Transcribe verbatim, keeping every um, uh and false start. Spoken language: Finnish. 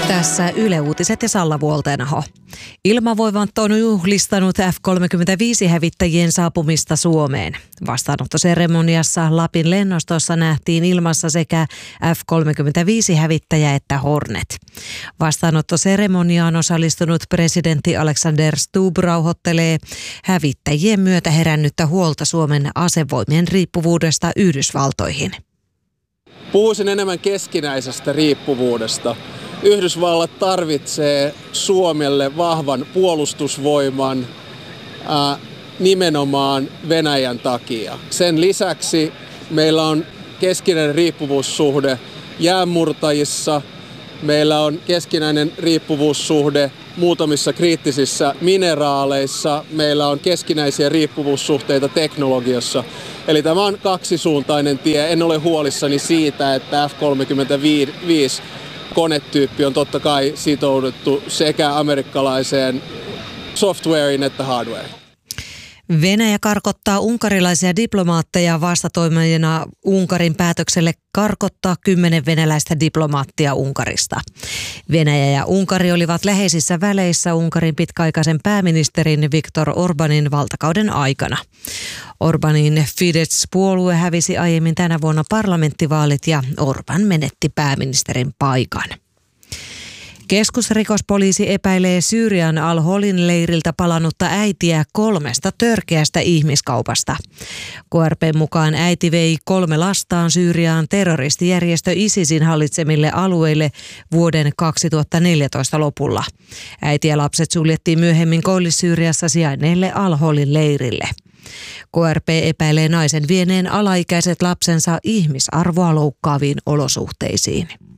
Tässä Yle Uutiset ja Salla Vuoltenaho. Ilmavoimat on juhlistanut F kolmekymmentäviisi-hävittäjien saapumista Suomeen. Vastaanottoseremoniassa Lapin lennostossa nähtiin ilmassa sekä F kolmekymmentäviisi-hävittäjä että Hornet. Vastaanottoseremoniaan osallistunut presidentti Alexander Stubb rauhoittelee hävittäjien myötä herännyttä huolta Suomen asevoimien riippuvuudesta Yhdysvaltoihin. Puhuisin enemmän keskinäisestä riippuvuudesta. Yhdysvallat tarvitsee Suomelle vahvan puolustusvoiman ää, nimenomaan Venäjän takia. Sen lisäksi meillä on keskinäinen riippuvuussuhde jäänmurtajissa. Meillä on keskinäinen riippuvuussuhde muutamissa kriittisissä mineraaleissa. Meillä on keskinäisiä riippuvuussuhteita teknologiassa. Eli tämä on kaksisuuntainen tie. En ole huolissani siitä, että F kolmekymmentäviisi konetyyppi on totta kai sitouduttu sekä amerikkalaiseen softwareen että hardwareen. Venäjä karkottaa unkarilaisia diplomaatteja vastatoimijana Unkarin päätökselle karkottaa kymmenen venäläistä diplomaattia Unkarista. Venäjä ja Unkari olivat läheisissä väleissä Unkarin pitkäaikaisen pääministerin Viktor Orbanin valtakauden aikana. Orbanin Fidesz-puolue hävisi aiemmin tänä vuonna parlamenttivaalit ja Orban menetti pääministerin paikan. Keskusrikospoliisi epäilee Syyrian Al-Holin leiriltä palannutta äitiä kolmesta törkeästä ihmiskaupasta. K R P:n mukaan äiti vei kolme lastaan Syyriaan terroristijärjestö ISISin hallitsemille alueille vuoden kaksituhattaneljätoista lopulla. Äiti ja lapset suljettiin myöhemmin Koillis-Syyriassa sijainneelle Al-Holin leirille. K R P epäilee naisen vieneen alaikäiset lapsensa ihmisarvoa loukkaaviin olosuhteisiin.